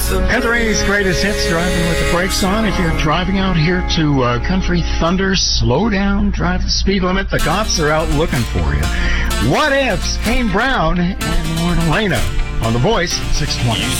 Country's greatest hits, driving with the brakes on. If you're driving out here to Country Thunder, slow down, drive the speed limit. The cops are out looking for you. What Ifs, Kane Brown, and Lauren Elena on The Voice, 620.